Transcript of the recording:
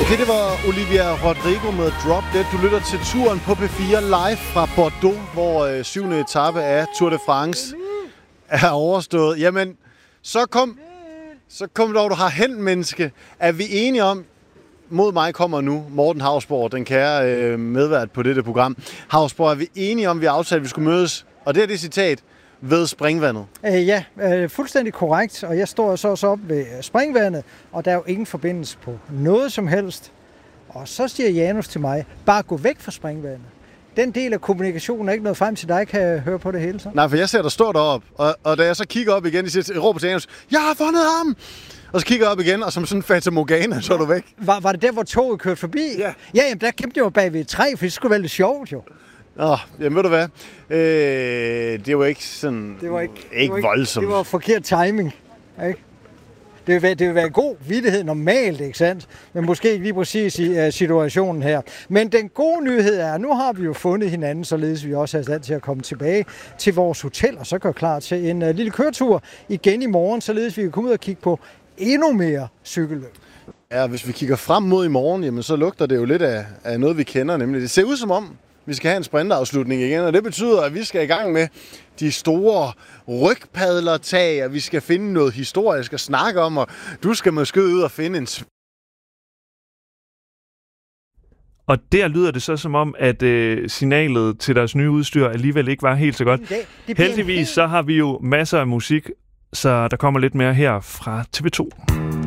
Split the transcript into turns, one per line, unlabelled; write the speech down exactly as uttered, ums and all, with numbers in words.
Det, det var Olivia Rodrigo med Drop Dead. Du lytter til turen på P fire live fra Bordeaux, hvor øh, syvende etape af Tour de France er overstået. Jamen, så kom, så kom dog, du har hen, menneske. Er vi enige om, mod mig kommer nu Morten Hausborg, den kære øh, medvært på dette program. Hausborg, er vi enige om, vi aftalte, at vi skulle mødes, og det er det citat, ved springvandet?
Øh, ja, øh, fuldstændig korrekt, og jeg står så også op ved springvandet, og der er jo ingen forbindelse på noget som helst. Og så siger Janus til mig, bare gå væk fra springvandet. Den del af kommunikationen er ikke nået frem til dig, kan jeg høre på det hele så?
Nej, for jeg ser dig stå deroppe, og, og da jeg så kigger op igen, jeg, jeg råber til Janus, jeg har fundet ham! Og så kigger jeg op igen, og som sådan en Fata Morgana, så er du væk.
Var, var det der, hvor toget kørte forbi?
Ja.
Ja, jamen, der kæmpede jeg jo bag ved et træ, for det skulle være lidt sjovt jo.
Nå, jamen ved du hvad, øh, det var ikke sådan,
det var ikke,
ikke,
det var ikke
voldsomt.
Det var forkert timing, ikke? Det vil, være, det vil være god vittighed normalt, ikke sandt? Men måske ikke lige præcis i uh, situationen her. Men den gode nyhed er, at nu har vi jo fundet hinanden, således vi også er stand til at komme tilbage til vores hotel, og så gør klar til en uh, lille køretur igen i morgen, således vi kan komme ud og kigge på endnu mere cykelløb.
Ja, hvis vi kigger frem mod i morgen, jamen, så lugter det jo lidt af, af noget, vi kender, nemlig det ser ud som om, vi skal have en sprinterafslutning igen, og det betyder, at vi skal i gang med de store rygpadlertag, og vi skal finde noget historisk at snakke om, og du skal måske ud og finde en...
Og der lyder det så som om, at øh, signalet til deres nye udstyr alligevel ikke var helt så godt.
Det, det
Heldigvis så har vi jo masser af musik, så der kommer lidt mere her fra T V to.